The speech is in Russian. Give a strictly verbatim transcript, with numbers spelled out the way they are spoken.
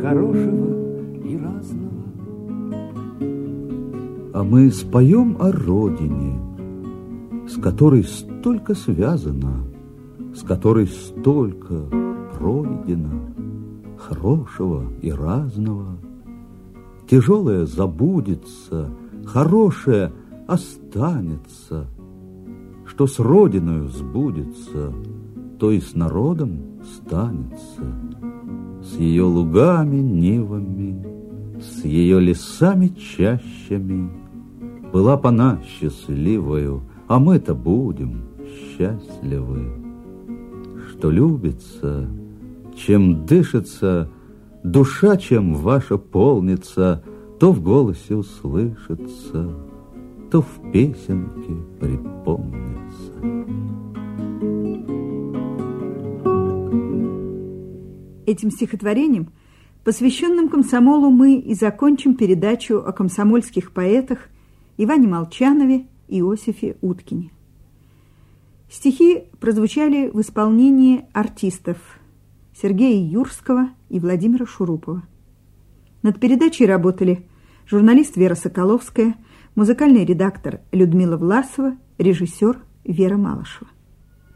хорошего и разного. А мы споем о родине, с которой столько связано, с которой столько пройдено, хорошего и разного. Тяжелое забудется, хорошее останется. Что с родиною сбудется, то и с народом станется. С ее лугами, нивами, с ее лесами, чащами. Была б она счастливою, а мы-то будем счастливы. Что любится, чем дышится, душа, чем ваша полнится, то в голосе услышится, то в песенке припомнится. Этим стихотворением, посвященным комсомолу, мы и закончим передачу о комсомольских поэтах Иване Молчанове и Иосифе Уткине. Стихи прозвучали в исполнении артистов Сергея Юрского и Владимира Шурупова. Над передачей работали журналист Вера Соколовская, музыкальный редактор Людмила Власова, режиссер Вера Малышева.